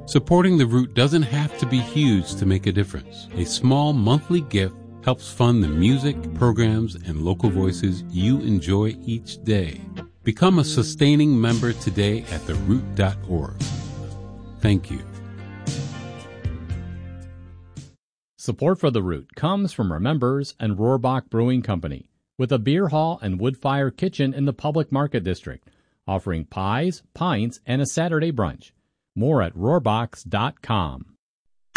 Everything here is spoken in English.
Supporting The Root doesn't have to be huge to make a difference. A small monthly gift helps fund the music, programs, and local voices you enjoy each day. Become a sustaining member today at theroot.org. Thank you. Support for The Root comes from our members and Rohrbach Brewing Company, with a beer hall and wood-fire kitchen in the Public Market District, offering pies, pints, and a Saturday brunch. More at rohrbachs.com.